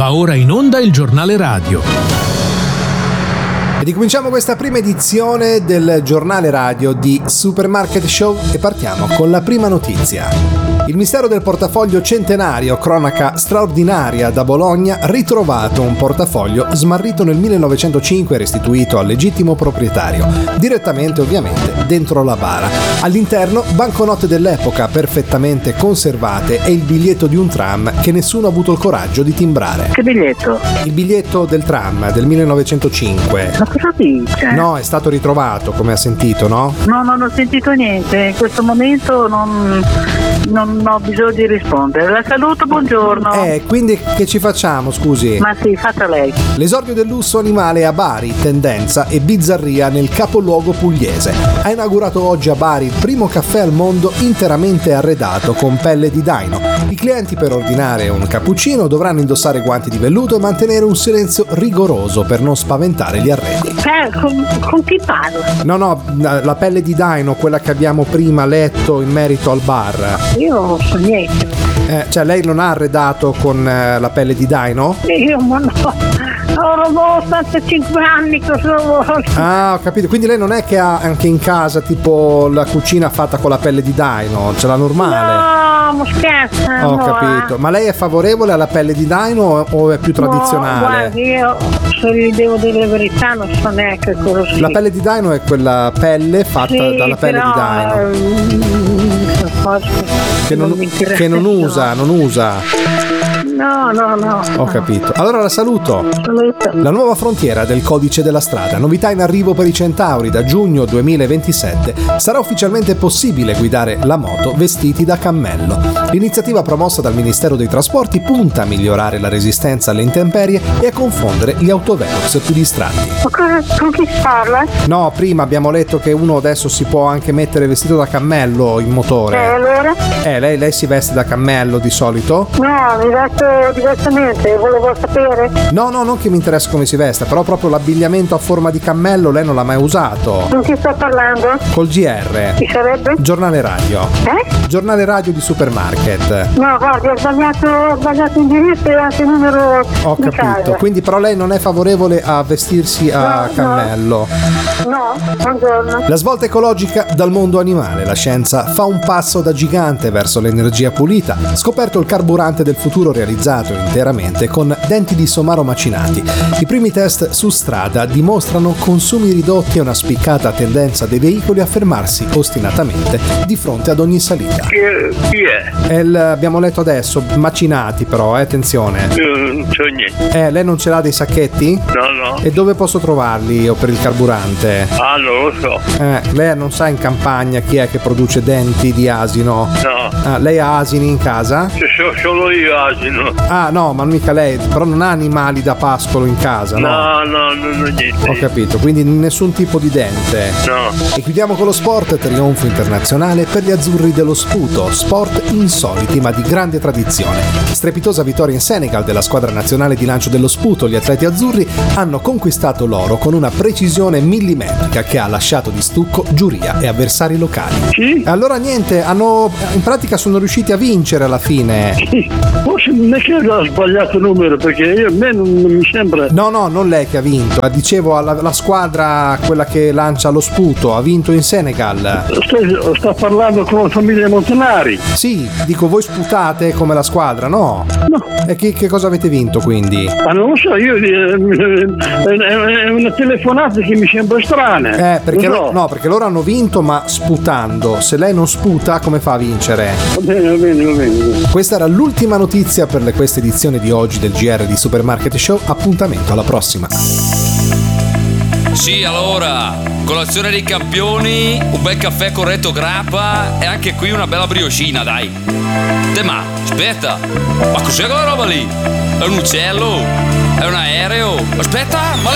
Va ora in onda il giornale radio. E ricominciamo questa prima edizione del giornale radio di Supermarket Show e partiamo con la prima notizia. Il mistero del portafoglio centenario, cronaca straordinaria da Bologna, ritrovato un portafoglio smarrito nel 1905 e restituito al legittimo proprietario, direttamente ovviamente dentro la bara. All'interno banconote dell'epoca perfettamente conservate e il biglietto di un tram che nessuno ha avuto il coraggio di timbrare. Che biglietto? Il biglietto del tram del 1905. Ma cosa dice? No, è stato ritrovato, come ha sentito, no? No, non ho sentito niente. In questo momento non ho bisogno di rispondere. La saluto, buongiorno. Quindi che ci facciamo, scusi? Ma sì, faccia lei. L'esordio del lusso animale a Bari, tendenza e bizzarria nel capoluogo pugliese. Ha inaugurato oggi a Bari il primo caffè al mondo interamente arredato con pelle di daino. I clienti per ordinare un cappuccino dovranno indossare guanti di velluto e mantenere un silenzio rigoroso per non spaventare gli arredi. Con chi parlo? No, la pelle di daino, quella che abbiamo prima letto in merito al bar. Io non so niente. Cioè lei non ha arredato con la pelle di daino? Io ma no. Ho 85 anni, cosa vuoi? Ah, ho capito. Quindi lei non è che ha anche in casa tipo la cucina fatta con la pelle di daino, ce l'ha normale? No, ma scherza. Ho capito. Ma lei è favorevole alla pelle di daino o è più tradizionale? No, guardi, io se gli devo dire la verità non so neanche cosa sia. La pelle di daino è quella pelle fatta dalla pelle di daino. Che non usa. No. Ho capito. Allora la saluto. La nuova frontiera del codice della strada. Novità in arrivo per i centauri. Da giugno 2027 sarà ufficialmente possibile guidare la moto vestiti da cammello. L'iniziativa promossa dal Ministero dei Trasporti punta a migliorare la resistenza alle intemperie e a confondere gli autovelox più distratti. Ma con chi si parla? No, prima abbiamo letto che uno adesso si può anche mettere vestito da cammello in motore. Allora? Lei si veste da cammello di solito? No, mi vesto diversamente, volevo sapere. No, non che mi interessa come si veste, però proprio l'abbigliamento a forma di cammello lei non l'ha mai usato. Con chi sto parlando? Col GR. Chi sarebbe? Giornale radio. Giornale radio di Supermarket. No, guardi, ho sbagliato indirizzo e anche il numero Ho di capito, casa. quindi però lei non è favorevole a vestirsi a cammello. No, buongiorno. La svolta ecologica dal mondo animale. La scienza fa un passo da gigante verso l'energia pulita. Scoperto il carburante del futuro realizzato interamente con denti di somaro macinati. I primi test su strada dimostrano consumi ridotti e una spiccata tendenza dei veicoli a fermarsi ostinatamente di fronte ad ogni salita. Chi è? Abbiamo letto adesso, macinati però, attenzione. Non so niente. Lei non ce l'ha dei sacchetti? No. E dove posso trovarli io per il carburante? Ah, non lo so. Lei non sa in campagna chi è che produce denti di asino? No. Lei ha asini in casa? Solo io asino. Ah no, ma mica lei, però non ha animali da pascolo in casa, no? No, non ho niente. Ho capito, quindi nessun tipo di dente. No. E chiudiamo con lo sport, trionfo internazionale per gli azzurri dello sputo, sport insoliti ma di grande tradizione. Strepitosa vittoria in Senegal della squadra nazionale di lancio dello sputo, gli atleti azzurri hanno conquistato l'oro con una precisione millimetrica che ha lasciato di stucco giuria e avversari locali. Sì? Allora niente, in pratica sono riusciti a vincere alla fine. Forse non è che ho sbagliato il numero, perché a me non mi sembra. No, non lei che ha vinto, dicevo la squadra, quella che lancia lo sputo, ha vinto in Senegal. Sta parlando con la famiglia Montanari. Sì, dico, voi sputate come la squadra, no? No. E che cosa avete vinto quindi? Ma non lo so, io è una telefonata che mi sembra strana. Perché No. perché loro hanno vinto ma sputando. Se lei non sputa, come fa a vincere? Va bene. Questa era l'ultima notizia per questa edizione di oggi del GR di Supermarket Show. Appuntamento alla prossima. Sì, allora, colazione dei campioni, un bel caffè corretto grappa e anche qui una bella brioscina, dai. Ma aspetta, ma cos'è quella roba lì? È un uccello? È un aereo? Aspetta, ma